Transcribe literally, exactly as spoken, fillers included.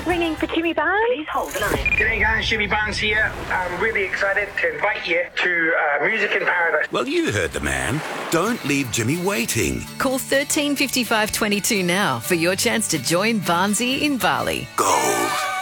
ringing for Jimmy Barnes. Please hold the line. G'day guys, Jimmy Barnes here. I'm really excited to invite you to uh, Music in Paradise. Well, you heard the man. Don't leave Jimmy waiting. Call thirteen fifty-five twenty-two now for your chance to join Barnesy in Bali. Gold.